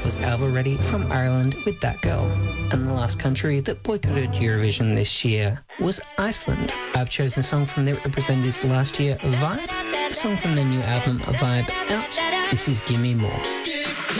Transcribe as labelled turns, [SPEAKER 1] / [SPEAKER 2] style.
[SPEAKER 1] was Alva Reddy from Ireland with That Girl. And the last country that boycotted Eurovision this year was Iceland. I've chosen a song from their representatives last year, Vibe, a song from their new album, Vibe Out. This is Gimme More.